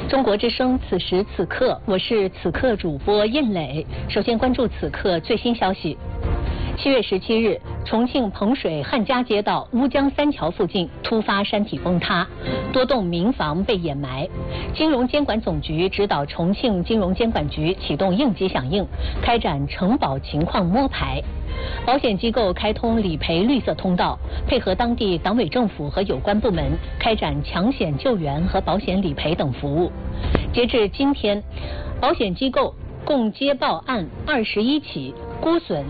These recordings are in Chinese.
中国之声此时此刻，我是此刻主播燕磊。首先关注此刻最新消息。7月17日，重庆彭水汉家街道乌江三桥附近突发山体崩塌，多栋民房被掩埋。金融监管总局指导重庆金融监管局启动应急响应，开展承保情况摸排。保险机构开通理赔绿色通道，配合当地党委政府和有关部门开展抢险救援和保险理赔等服务。截至今天，保险机构共接报案21起，估损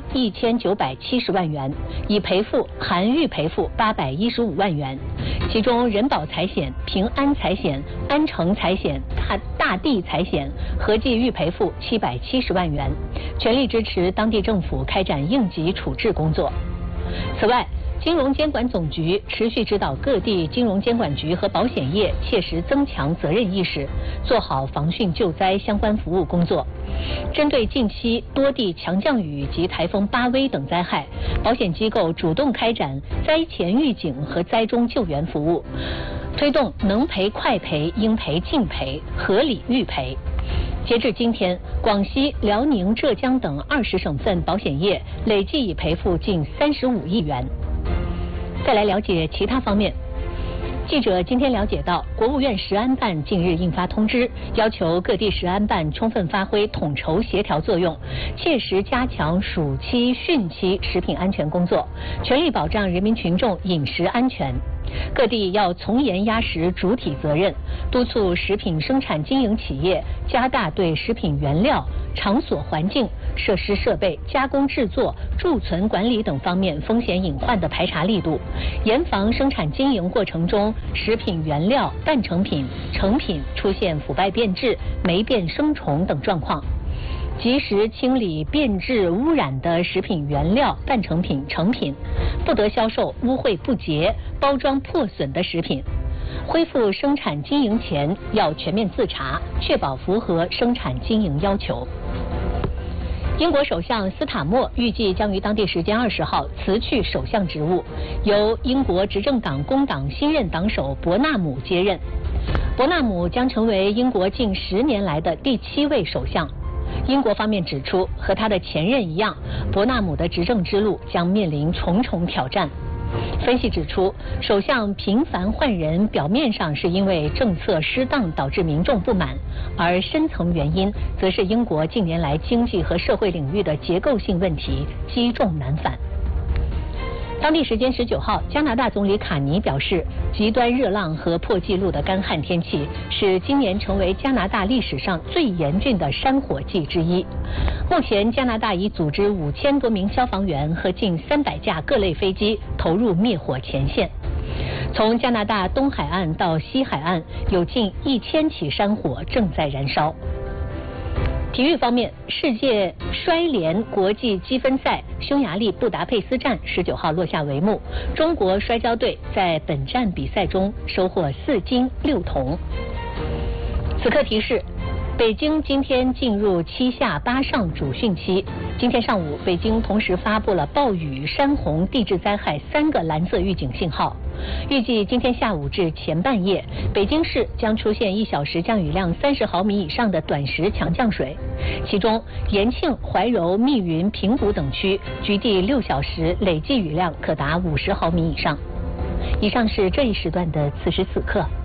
1970万元，已赔付含预赔付815万元。其中人保财险、平安财险、安诚财险、大地财险合计预赔付770万元，全力支持当地政府开展应急处置工作。此外，金融监管总局持续指导各地金融监管局和保险业切实增强责任意识，做好防汛救灾相关服务工作。针对近期多地强降雨及台风巴威等灾害，保险机构主动开展灾前预警和灾中救援服务，推动能赔快赔、应赔尽赔、合理预赔。截至今天，广西、辽宁、浙江等20省份保险业累计已赔付近35亿元。再来了解其他方面。记者今天了解到，国务院食安办近日印发通知，要求各地食安办充分发挥统筹协调作用，切实加强暑期、汛期食品安全工作，全力保障人民群众饮食安全。各地要从严压实主体责任，督促食品生产经营企业加大对食品原料、场所环境、设施设备、加工制作、贮存管理等方面风险隐患的排查力度，严防生产经营过程中食品原料、半成品、成品出现腐败变质、霉变生虫等状况。及时清理变质污染的食品原料、半成品、成品，不得销售污秽不洁、包装破损的食品。恢复生产经营前要全面自查，确保符合生产经营要求。英国首相斯塔默预计将于当地时间20号辞去首相职务，由英国执政党工党新任党首伯纳姆接任。伯纳姆将成为英国近10年来的第7位首相。英国方面指出，和他的前任一样，伯纳姆的执政之路将面临重重挑战。分析指出，首相频繁换人，表面上是因为政策失当导致民众不满，而深层原因则是英国近年来经济和社会领域的结构性问题积重难返。当地时间19号，加拿大总理卡尼表示，极端热浪和破纪录的干旱天气使今年成为加拿大历史上最严峻的山火季之一。目前，加拿大已组织5000多名消防员和近300架各类飞机投入灭火前线。从加拿大东海岸到西海岸，有近1000起山火正在燃烧。体育方面，世界摔联国际积分赛匈牙利布达佩斯站19号落下帷幕，中国摔跤队在本站比赛中收获4金6铜。此刻提示，北京今天进入7下8上主汛期。今天上午，北京同时发布了暴雨、山洪、地质灾害3个蓝色预警信号。预计今天下午至前半夜，北京市将出现1小时降雨量30毫米以上的短时强降水，其中延庆、怀柔、密云、平谷等区局地6小时累计雨量可达50毫米以上。以上是这一时段的此时此刻。